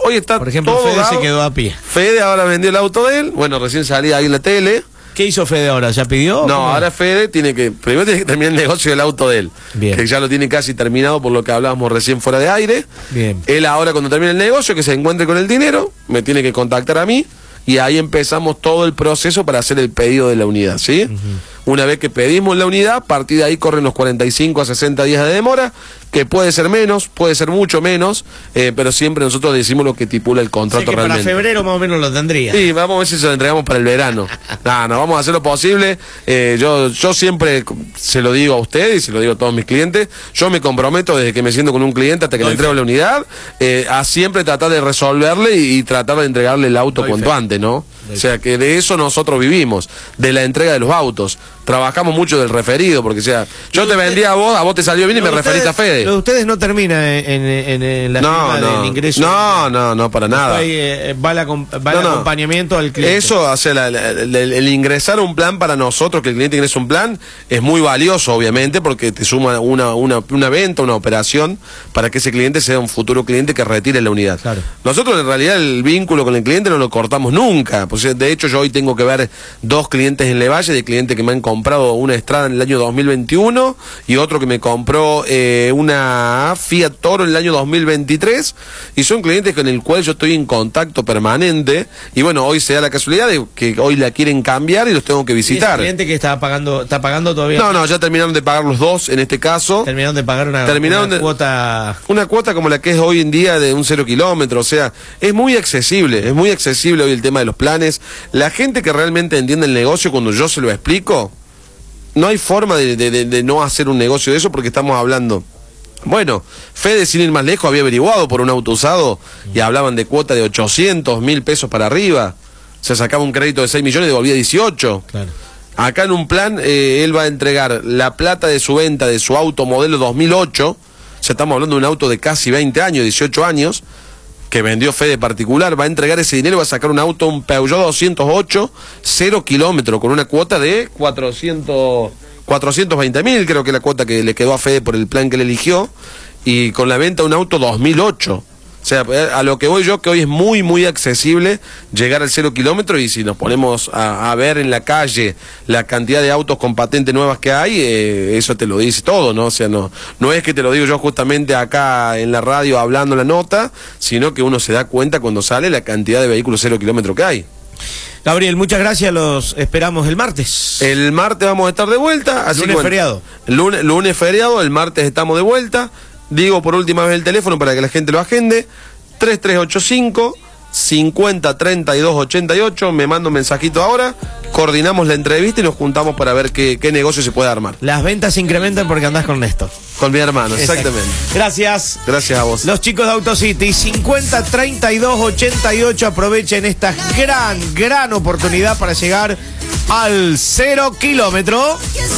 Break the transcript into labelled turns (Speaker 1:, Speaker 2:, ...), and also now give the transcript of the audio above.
Speaker 1: hoy está
Speaker 2: Por ejemplo,
Speaker 1: todo
Speaker 2: Fede
Speaker 1: dado.
Speaker 2: se quedó a pie.
Speaker 1: Fede ahora vendió el auto de él. Bueno, recién salía ahí en la tele.
Speaker 2: ¿Qué hizo Fede ahora? ¿Ya pidió?
Speaker 1: No,
Speaker 2: ¿Cómo?
Speaker 1: ahora Fede primero tiene que terminar el negocio del auto de él.
Speaker 2: Bien.
Speaker 1: Que ya lo tiene casi terminado por lo que hablábamos recién fuera de aire.
Speaker 2: Bien.
Speaker 1: Él ahora cuando termine el negocio, que se encuentre con el dinero, me tiene que contactar a mí y ahí empezamos todo el proceso para hacer el pedido de la unidad, ¿sí? Una vez que pedimos la unidad, a partir de ahí corren los 45 a 60 días de demora, que puede ser menos, puede ser mucho menos, pero siempre nosotros decimos lo que estipula el
Speaker 2: O sea
Speaker 1: contrato
Speaker 2: que
Speaker 1: realmente.
Speaker 2: para febrero más o menos lo tendría.
Speaker 1: Sí, vamos a ver si se lo entregamos para el verano. No, vamos a hacer lo posible. Yo siempre se lo digo a ustedes y se lo digo a todos mis clientes. Yo me comprometo desde que me siento con un cliente hasta que le entrego la unidad, a siempre tratar de resolverle y tratar de entregarle el auto cuanto antes, ¿no? O sea, que de eso nosotros vivimos, de la entrega de los autos. Trabajamos mucho del referido, porque o sea, yo te vendí a vos te salió bien y me referiste a Fede.
Speaker 2: Lo de ustedes no termina en la firma del ingreso.
Speaker 1: No, para nada.
Speaker 2: Va el acompañamiento al cliente.
Speaker 1: Eso, o sea, el ingresar a un plan para nosotros, que el cliente ingrese un plan, es muy valioso, obviamente, porque te suma una venta, una operación, para que ese cliente sea un futuro cliente que retire la unidad.
Speaker 2: Claro.
Speaker 1: Nosotros, en realidad, el vínculo con el cliente no lo cortamos nunca. Pues, de hecho, yo hoy tengo que ver 2 clientes en Levalle, de clientes que me han comprado una Strada en el año 2021 y otro que me compró una Fiat Toro en el año 2023, y son clientes con el cual yo estoy en contacto permanente, y bueno, hoy se da la casualidad de que hoy la quieren cambiar y los tengo que visitar.
Speaker 2: ¿Y ese cliente que está pagando todavía?
Speaker 1: No, ya terminaron de pagar los dos en este caso.
Speaker 2: Terminaron de pagar una cuota.
Speaker 1: Una cuota como la que es hoy en día de un 0 kilómetro, o sea, es muy accesible hoy el tema de los planes. La gente que realmente entiende el negocio, cuando yo se lo explico, no hay forma de no hacer un negocio de eso, porque estamos hablando. Bueno, Fede, sin ir más lejos, había averiguado por un auto usado y hablaban de cuota de 800.000 pesos para arriba. Se sacaba un crédito de 6 millones y devolvía 18.
Speaker 2: Claro.
Speaker 1: Acá en un plan, él va a entregar la plata de su venta de su auto modelo 2008. O sea, estamos hablando de un auto de casi 20 años, 18 años, que vendió Fede particular. Va a entregar ese dinero, va a sacar un auto, un Peugeot 208, 0 kilómetros, con una cuota de 420.000, creo que la cuota que le quedó a Fede por el plan que le eligió, y con la venta de un auto 2008. O sea, a lo que voy yo, que hoy es muy, muy accesible llegar al 0 kilómetro, y si nos ponemos a ver en la calle la cantidad de autos con patente nuevas que hay, eso te lo dice todo, ¿no? O sea, no es que te lo digo yo justamente acá en la radio hablando la nota, sino que uno se da cuenta cuando sale la cantidad de vehículos 0 kilómetros que hay.
Speaker 2: Gabriel, muchas gracias, los esperamos el martes.
Speaker 1: El martes vamos a estar de vuelta. Así
Speaker 2: lunes feriado.
Speaker 1: Lunes feriado, el martes estamos de vuelta. Digo por última vez el teléfono para que la gente lo agende: 3385 50 32 88. Me manda un mensajito ahora, coordinamos la entrevista y nos juntamos para ver qué negocio se puede armar.
Speaker 2: Las ventas se incrementan porque andás con Néstor.
Speaker 1: Con mi hermano, exactamente.
Speaker 2: Gracias.
Speaker 1: Gracias a vos.
Speaker 2: Los chicos de AutoCity, 50 32 88. Aprovechen esta gran oportunidad para llegar al 0 kilómetro.